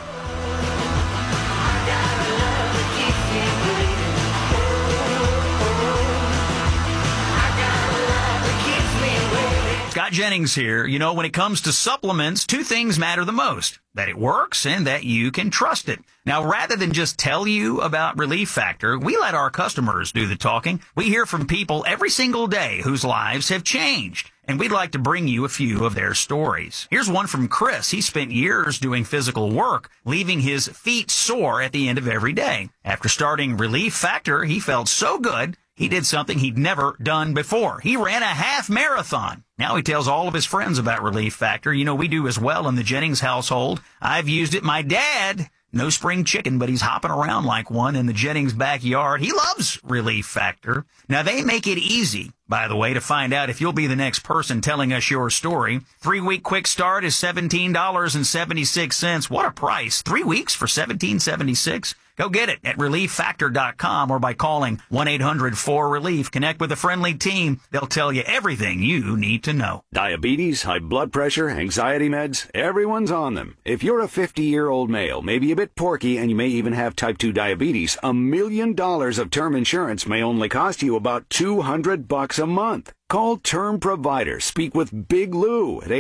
Scott Jennings here. You know, when it comes to supplements, two things matter the most: that it works and that you can trust it. Now, rather than just tell you about Relief Factor, we let our customers do the talking. We hear from people every single day whose lives have changed, and we'd like to bring you a few of their stories. Here's one from Chris. He spent years doing physical work, leaving his feet sore at the end of every day. After starting Relief Factor, he felt so good, he did something he'd never done before. He ran a half marathon. Now he tells all of his friends about Relief Factor. You know, we do as well in the Jennings household. I've used it. My dad, no spring chicken, but he's hopping around like one in the Jennings backyard. He loves Relief Factor. Now, they make it easy, by the way, to find out if you'll be the next person telling us your story. 3-week quick start is $17.76. What a price. 3 weeks for $17.76. Go get it at ReliefFactor.com or by calling 1-800-4RELIEF. Connect with a friendly team. They'll tell you everything you need to know. Diabetes, high blood pressure, anxiety meds, everyone's on them. If you're a 50-year-old male, maybe a bit porky, and you may even have type 2 diabetes, $1 million of term insurance may only cost you about $200 a month. Call Term Provider. Speak with Big Lou at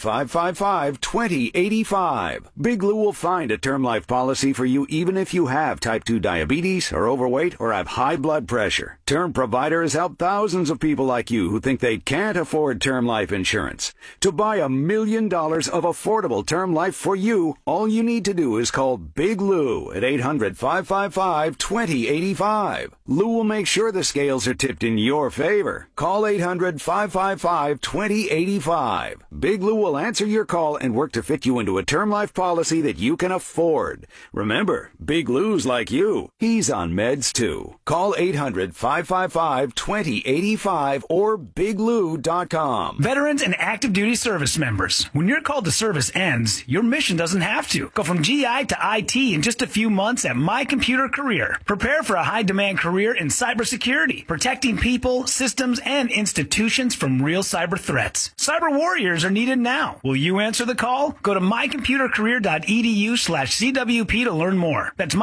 800-555-2085. Big Lou will find a term life policy for you even if you have type 2 diabetes, are overweight, or have high blood pressure. Term Provider has helped thousands of people like you who think they can't afford term life insurance. To buy $1 million of affordable term life for you, all you need to do is call Big Lou at 800-555-2085. Lou will make sure the scales are tipped in your favor. Call 800-555-2085. Big Lou will answer your call and work to fit you into a term life policy that you can afford. Remember, Big Lou's like you. He's on meds too. Call 800-555-2085 or biglou.com. Veterans and active duty service members, when your call to service ends, your mission doesn't have to. Go from GI to IT in just a few months at My Computer Career. Prepare for a high-demand career in cybersecurity, protecting people, systems, and institutions institutions from real cyber threats. Cyber warriors are needed now. Will you answer the call? Go to mycomputercareer.edu/CWP to learn more. That's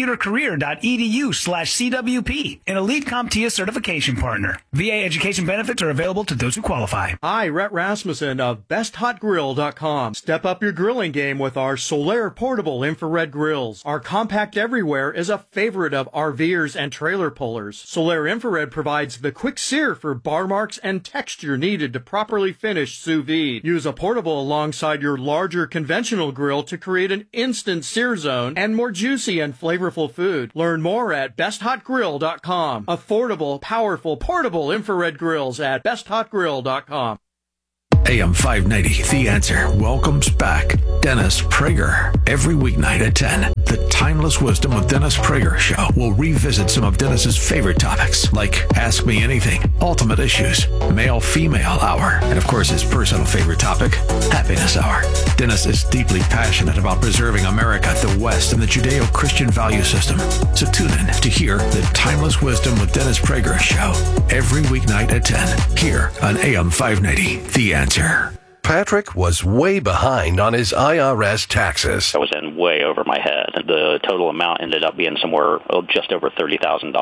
mycomputercareer.edu/CWP, an elite CompTIA certification partner. VA education benefits are available to those who qualify. Hi, Rhett Rasmussen of BestHotGrill.com. Step up your grilling game with our Solaire portable infrared grills. Our compact everywhere is a favorite of RVers and trailer pullers. Solaire infrared provides the quick sear for bar marks and texture needed to properly finish sous vide. Use a portable alongside your larger conventional grill to create an instant sear zone and more juicy and flavorful food. Learn more at BestHotGrill.com. Affordable, powerful, portable infrared grills at BestHotGrill.com. AM 590, The Answer, welcomes back Dennis Prager. Every weeknight at 10, the Timeless Wisdom with Dennis Prager show will revisit some of Dennis's favorite topics, like Ask Me Anything, Ultimate Issues, Male-Female Hour, and of course his personal favorite topic, Happiness Hour. Dennis is deeply passionate about preserving America, the West, and the Judeo-Christian value system. So tune in to hear the Timeless Wisdom with Dennis Prager show every weeknight at 10, here on AM 590, The Answer. Patrick was way behind on his IRS taxes. I was in way over my head. The total amount ended up being somewhere just over $30,000.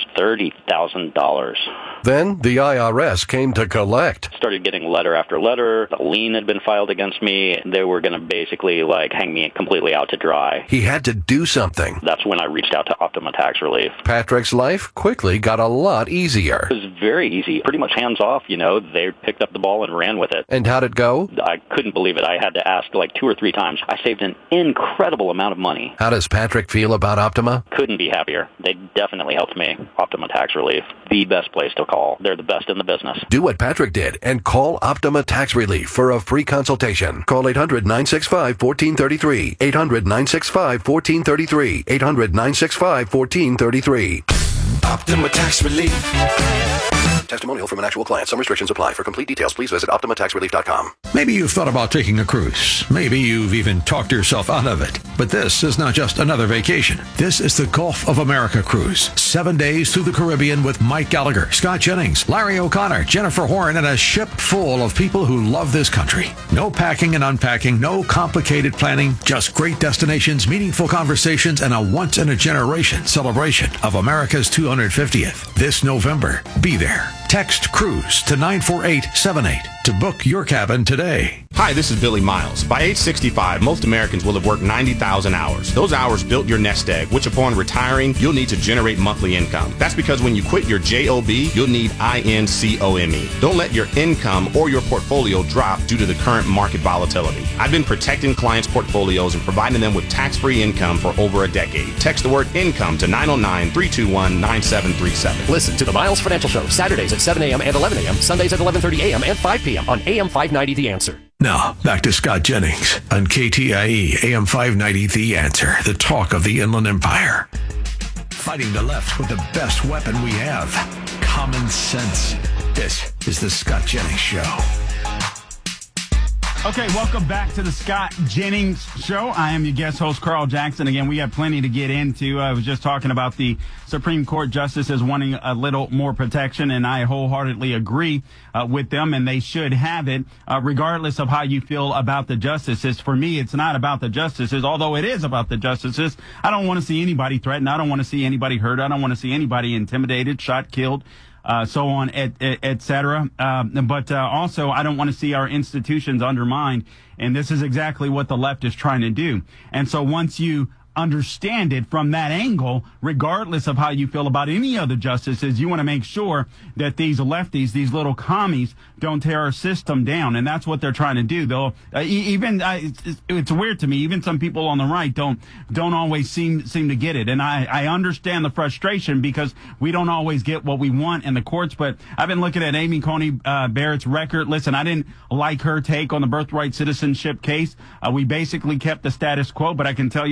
$30,000. Then the IRS came to collect. Started getting letter after letter. A lien had been filed against me. They were going to basically hang me completely out to dry. He had to do something. That's when I reached out to Optima Tax Relief. Patrick's life quickly got a lot easier. It was very easy. Pretty much hands off, They picked up the ball and ran with it. And how'd it go? I couldn't believe it. I had to ask 2 or 3 times. I saved an incredible amount of money. How does Patrick feel about Optima? Couldn't be happier. They definitely helped me. Optima Tax Relief, the best place to call. They're the best in the business. Do what Patrick did and call Optima Tax Relief for a free consultation. Call 800-965-1433. 800-965-1433. 800-965-1433. Optima Tax Relief. Testimonial from an actual client. Some restrictions apply. For complete details, please visit OptimaTaxRelief.com. Maybe you've thought about taking a cruise. Maybe you've even talked yourself out of it. But this is not just another vacation. This is the Gulf of America cruise. 7 days through the Caribbean with Mike Gallagher, Scott Jennings, Larry O'Connor, Jennifer Horn, and a ship full of people who love this country. No packing and unpacking, no complicated planning, just great destinations, meaningful conversations, and a once-in-a-generation celebration of America's 250th. This November, be there. Text CRUISE to 94878 to book your cabin today. Hi, this is Billy Miles. By age 65, most Americans will have worked 90,000 hours. Those hours built your nest egg, which upon retiring, you'll need to generate monthly income. That's because when you quit your JOB, you'll need INCOME. Don't let your income or your portfolio drop due to the current market volatility. I've been protecting clients' portfolios and providing them with tax-free income for over a decade. Text the word income to 909-321-9737. Listen to the Miles Financial Show, Saturdays at 7 a.m. and 11 a.m., Sundays at 11:30 a.m. and 5 p.m. on AM 590 The Answer. Now, back to Scott Jennings on KTIE AM 590 The Answer, the talk of the Inland Empire. Fighting the left with the best weapon we have, common sense. This is the Scott Jennings Show. Okay, welcome back to the Scott Jennings Show. I am your guest host, Carl Jackson. Again, we have plenty to get into. I was just talking about the Supreme Court justices wanting a little more protection, and I wholeheartedly agree with them, and they should have it, regardless of how you feel about the justices. For me, it's not about the justices, although it is about the justices. I don't want to see anybody threatened. I don't want to see anybody hurt. I don't want to see anybody intimidated, shot, killed. So on, et cetera. But also, I don't want to see our institutions undermined. And this is exactly what the left is trying to do. And so once you understand it from that angle, regardless of how you feel about any other justices, you want to make sure that these lefties, these little commies, don't tear our system down. And that's what they're trying to do. They'll it's weird to me. Even some people on the right don't always seem to get it. And I understand the frustration because we don't always get what we want in the courts. But I've been looking at Amy Coney Barrett's record. Listen, I didn't like her take on the birthright citizenship case. We basically kept the status quo, but I can tell you she did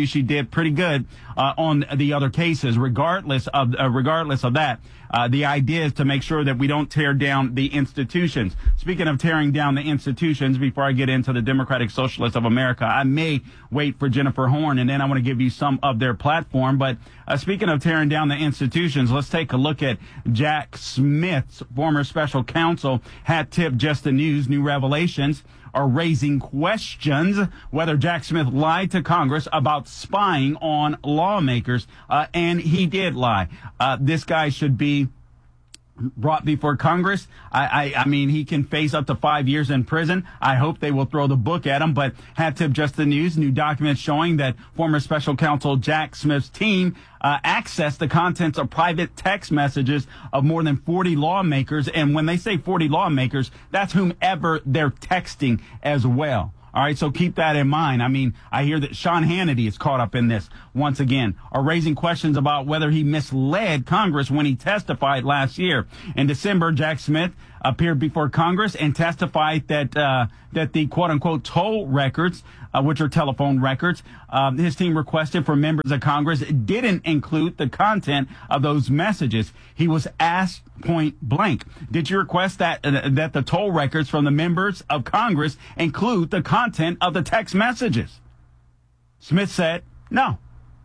pretty good on the other cases. Regardless of that, the idea is to make sure that we don't tear down the institutions. Speaking of tearing down the institutions, before I get into the Democratic Socialists of America, I may wait for Jennifer Horn, and then I want to give you some of their platform. But speaking of tearing down the institutions, let's take a look at Jack Smith's former special counsel. Hat tip, Just the News, new revelations are raising questions whether Jack Smith lied to Congress about spying on lawmakers, and he did lie. This guy should be brought before Congress. I mean, he can face up to 5 years in prison. I hope they will throw the book at him. But hat tip, Just the News, new documents showing that former special counsel Jack Smith's team accessed the contents of private text messages of more than 40 lawmakers. And when they say 40 lawmakers, that's whomever they're texting as well. All right, so keep that in mind. I mean, I hear that Sean Hannity is caught up in this once again, are raising questions about whether he misled Congress when he testified last year. In December, Jack Smith appeared before Congress and testified that the quote-unquote toll records, which are telephone records, his team requested for members of Congress didn't include the content of those messages. He was asked point blank, did you request that the toll records from the members of Congress include the content of the text messages? Smith said no.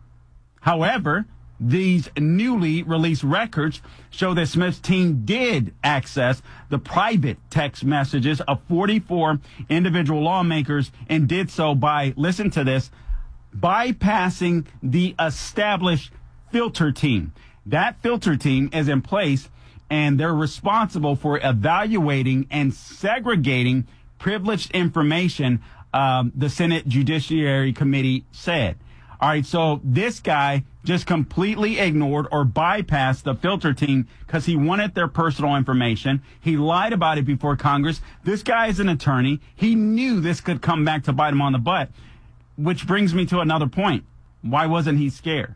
However, these newly released records show that Smith's team did access the private text messages of 44 individual lawmakers and did so by, listen to this, bypassing the established filter team. That filter team is in place, and they're responsible for evaluating and segregating privileged information, the Senate Judiciary Committee said. All right, so this guy just completely ignored or bypassed the filter team because he wanted their personal information. He lied about it before Congress. This guy is an attorney. He knew this could come back to bite him on the butt, which brings me to another point. Why wasn't he scared?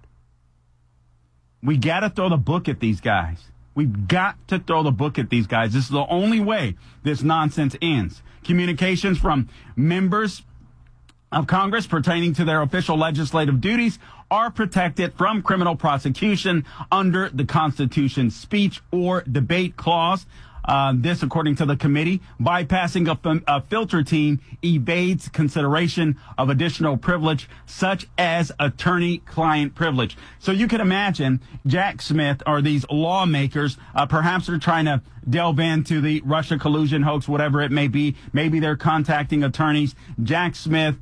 We got to throw the book at these guys. We've got to throw the book at these guys. This is the only way this nonsense ends. Communications from members of Congress pertaining to their official legislative duties are protected from criminal prosecution under the Constitution's speech or debate clause. This, according to the committee, bypassing a filter team evades consideration of additional privilege, such as attorney-client privilege. So you can imagine Jack Smith or these lawmakers, perhaps they're trying to delve into the Russia collusion hoax, whatever it may be. Maybe they're contacting attorneys. Jack Smith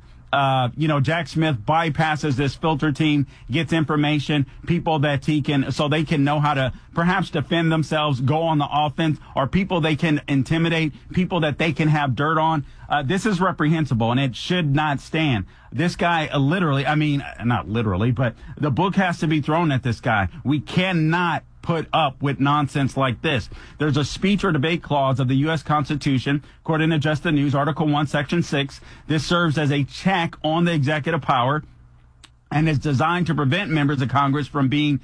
bypasses this filter team, gets information, people that he can, so they can know how to perhaps defend themselves, go on the offense, or people they can intimidate, people that they can have dirt on. This is reprehensible, and it should not stand. This guy literally, I mean, not literally, but the book has to be thrown at this guy. We cannot put up with nonsense like this. There's a speech or debate clause of the U.S. Constitution, according to Just the News, Article 1, Section 6. This serves as a check on the executive power and is designed to prevent members of Congress from being,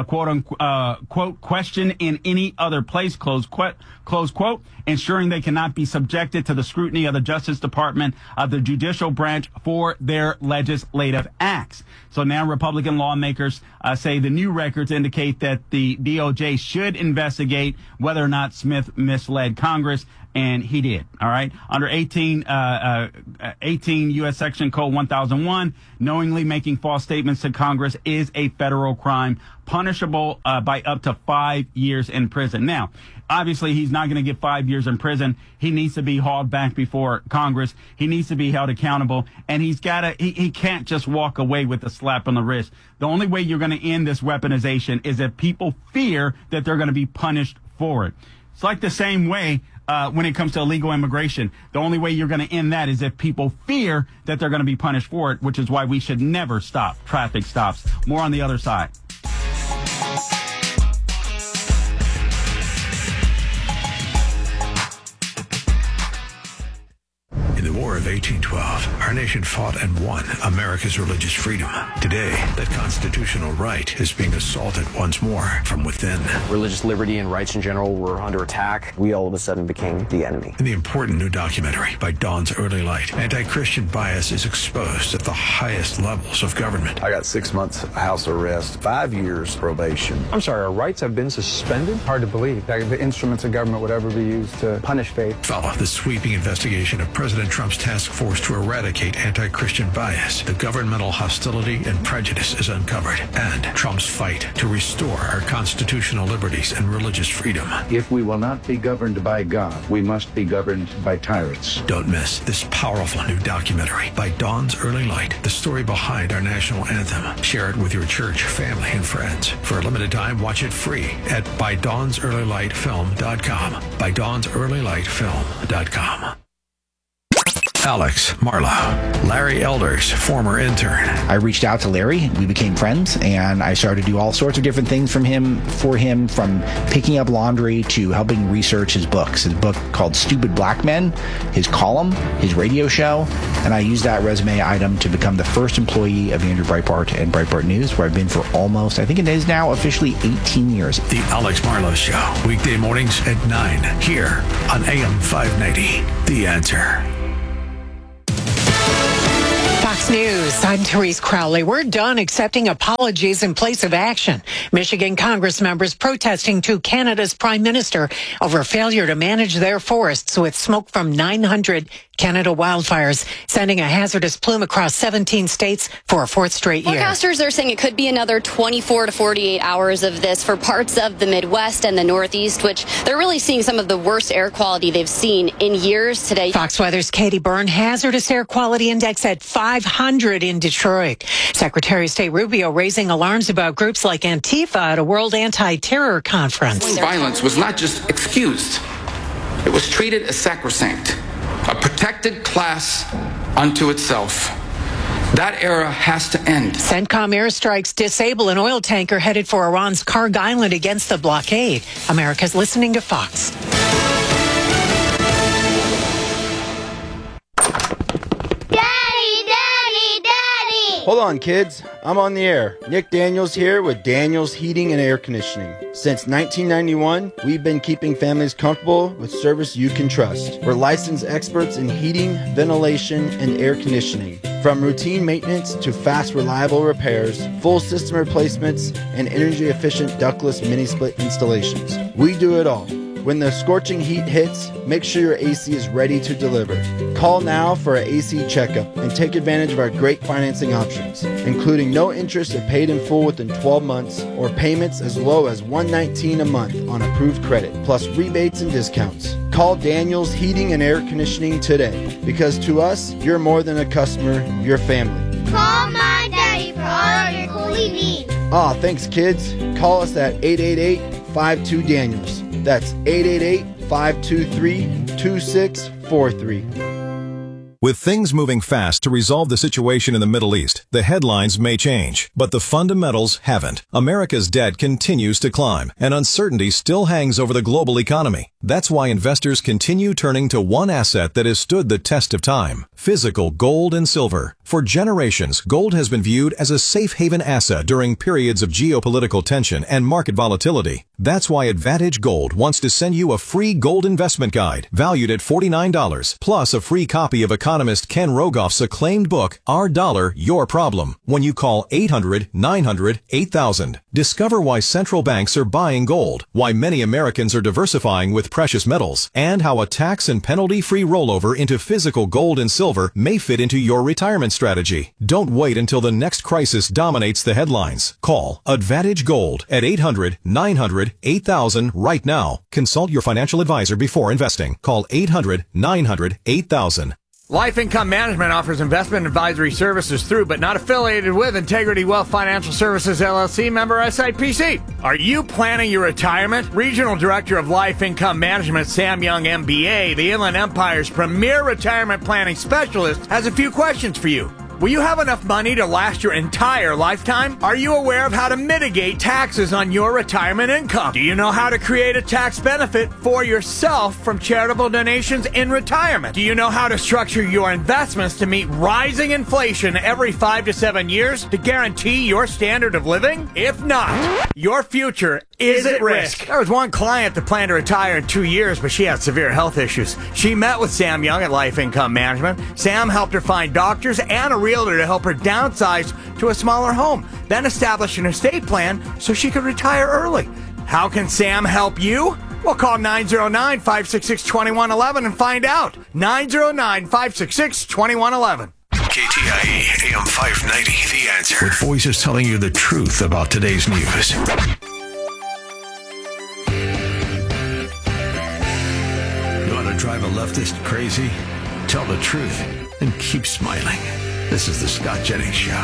quote, questioned in any other place, close quote, ensuring they cannot be subjected to the scrutiny of the Justice Department of the judicial branch for their legislative acts. So now Republican lawmakers say the new records indicate that the DOJ should investigate whether or not Smith misled Congress, and he did. All right. Under 18 U.S. Section Code 1001, knowingly making false statements to Congress is a federal crime, punishable by up to 5 years in prison. Now, obviously, he's not going to get 5 years in prison. He needs to be hauled back before Congress. He needs to be held accountable, and he can't just walk away with a slap on the wrist. The only way you're going to end this weaponization is if people fear that they're going to be punished for it. It's like the same way when it comes to illegal immigration. The only way you're going to end that is if people fear that they're going to be punished for it, which is why we should never stop traffic stops. More on the other side. In the war of of 1812, our nation fought and won America's religious freedom. Today, that constitutional right is being assaulted once more from within. Religious liberty and rights in general were under attack. We all of a sudden became the enemy. In the important new documentary by Dawn's Early Light, anti-Christian bias is exposed at the highest levels of government. I got 6 months house arrest, 5 years probation. I'm sorry, our rights have been suspended? Hard to believe that the instruments of government would ever be used to punish faith. Follow the sweeping investigation of President Trump's task force to eradicate anti-Christian bias. The governmental hostility and prejudice is uncovered, and Trump's fight to restore our constitutional liberties and religious freedom. If we will not be governed by God, we must be governed by tyrants. Don't miss this powerful new documentary by Dawn's Early Light, the story behind our national anthem. Share it with your church, family, and friends. For a limited time, watch it free at ByDawnsEarlyLightFilm.com. ByDawnsEarlyLightFilm.com. Alex Marlowe, Larry Elder's former intern. I reached out to Larry. We became friends, and I started to do all sorts of different things for him, from picking up laundry to helping research his books. His book called Stupid Black Men, his column, his radio show, and I used that resume item to become the first employee of Andrew Breitbart and Breitbart News, where I've been for almost, I think it is now officially 18 years. The Alex Marlowe Show, weekday mornings at 9, here on AM 590. The Answer. Fox News, I'm Therese Crowley. We're done accepting apologies in place of action. Michigan Congress members protesting to Canada's Prime Minister over failure to manage their forests with smoke from 900 Canada wildfires, sending a hazardous plume across 17 states for a fourth straight year. Forecasters are saying it could be another 24 to 48 hours of this for parts of the Midwest and the Northeast, which they're really seeing some of the worst air quality they've seen in years today. Fox Weather's Katie Byrne, hazardous air quality index at 500 in Detroit. Secretary of State Rubio raising alarms about groups like Antifa at a World Anti-Terror Conference. Violence was not just excused. It was treated as sacrosanct, a protected class unto itself. That era has to end. CENTCOM airstrikes disable an oil tanker headed for Iran's Karg Island against the blockade. America's listening to Fox. Hold on, kids. I'm on the air. Nick Daniels here with Daniels Heating and Air Conditioning. Since 1991, we've been keeping families comfortable with service you can trust. We're licensed experts in heating, ventilation, and air conditioning. From routine maintenance to fast, reliable repairs, full system replacements, and energy-efficient ductless mini-split installations. We do it all. When the scorching heat hits, make sure your AC is ready to deliver. Call now for an AC checkup and take advantage of our great financing options, including no interest if paid in full within 12 months or payments as low as $119 a month on approved credit, plus rebates and discounts. Call Daniels Heating and Air Conditioning today, because to us, you're more than a customer, you're family. Call my daddy for all your cooling needs. Thanks, kids. Call us at 888-52-DANIELS. That's 888-523-2643. With things moving fast to resolve the situation in the Middle East, the headlines may change, but the fundamentals haven't. America's debt continues to climb, and uncertainty still hangs over the global economy. That's why investors continue turning to one asset that has stood the test of time: physical gold and silver. For generations, gold has been viewed as a safe haven asset during periods of geopolitical tension and market volatility. That's why Advantage Gold wants to send you a free gold investment guide valued at $49, plus a free copy of economist Ken Rogoff's acclaimed book, Our Dollar, Your Problem, when you call 800-900-8000. Discover why central banks are buying gold, why many Americans are diversifying with precious metals, and how a tax and penalty-free rollover into physical gold and silver may fit into your retirement strategy. Don't wait until the next crisis dominates the headlines. Call Advantage Gold at 800-900-8000 right now. Consult your financial advisor before investing. Call 800-900-8000. Life Income Management offers investment advisory services through but not affiliated with Integrity Wealth Financial Services, LLC, member SIPC. Are you planning your retirement? Regional Director of Life Income Management, Sam Young, MBA, the Inland Empire's premier retirement planning specialist, has a few questions for you. Will you have enough money to last your entire lifetime? Are you aware of how to mitigate taxes on your retirement income? Do you know how to create a tax benefit for yourself from charitable donations in retirement? Do you know how to structure your investments to meet rising inflation every 5 to 7 years to guarantee your standard of living? If not, your future is at risk. There was one client that planned to retire in 2 years, but she had severe health issues. She met with Sam Young at Life Income Management. Sam helped her find doctors and a realtor to help her downsize to a smaller home, then establish an estate plan so she could retire early. How can Sam help you? Well, call 909-566-2111 and find out. 909-566-2111. KTIA AM 590, The Answer. With voices telling you the truth about today's news. You want to drive a leftist crazy? Tell the truth and keep smiling. This is the Scott Jennings Show.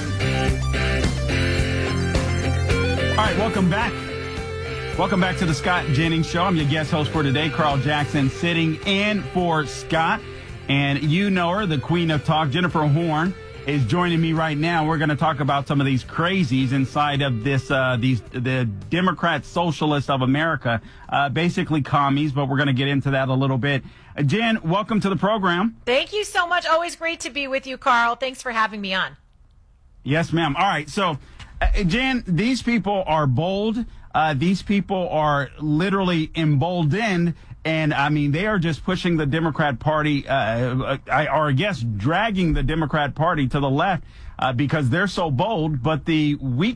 All right, welcome back. Welcome back to the Scott Jennings Show. I'm your guest host for today, Carl Jackson, sitting in for Scott. And you know her, the queen of talk, Jennifer Horn, is joining me right now. We're going to talk about some of these crazies inside of the Democrat Socialists of America, basically commies, but we're going to get into that a little bit. Jen, welcome to the program. Thank you so much. Always great to be with you, Carl. Thanks for having me on. Yes, ma'am. All right. So, Jen, these people are bold. These people are literally emboldened. And, I mean, they are just pushing the Democrat Party, or I guess dragging the Democrat Party to the left because they're so bold. But the weak